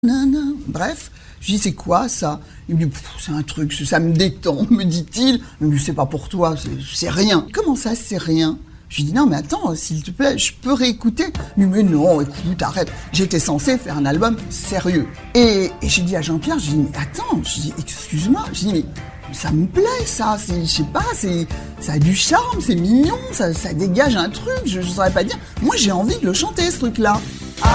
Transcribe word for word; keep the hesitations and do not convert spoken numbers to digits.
Nanana. Bref, je dis c'est quoi ça? Il me dit c'est un truc, ça me détend, me dit-il. Mais c'est pas pour toi, c'est, c'est rien. Comment ça, c'est rien? Je lui dis non mais attends, s'il te plaît, je peux réécouter. Il me dit mais non, écoute, arrête. J'étais censé faire un album sérieux. Et, et j'ai dit à Jean-Pierre, je dis mais attends, je dis excuse-moi, je dis mais ça me plaît ça, c'est, je sais pas, c'est, ça a du charme, c'est mignon, ça, ça dégage un truc, je, je saurais pas dire. Moi j'ai envie de le chanter ce truc-là.